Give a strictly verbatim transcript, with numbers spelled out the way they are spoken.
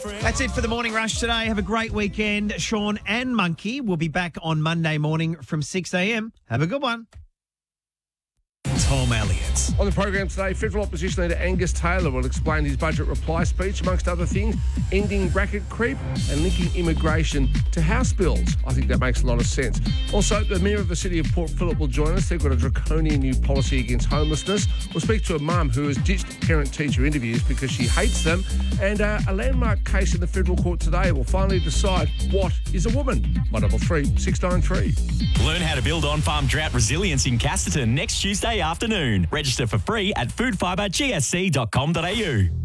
That's it for the Morning Rush today. Have a great weekend. Sean and Monkey will be back on Monday morning from six a.m. Have a good one. Tom Elliott. On the program today, Federal Opposition Leader Angus Taylor will explain his budget reply speech, amongst other things, ending bracket creep and linking immigration to house bills. I think that makes a lot of sense. Also, the Mayor of the City of Port Phillip will join us. They've got a draconian new policy against homelessness. We'll speak to a mum who has ditched parent-teacher interviews because she hates them. And uh, a landmark case in the federal court today will finally decide what is a woman. one double three six nine three. Learn how to build on-farm drought resilience in Casterton next Tuesday afternoon. Register for free at food fibre g s c dot com dot a u.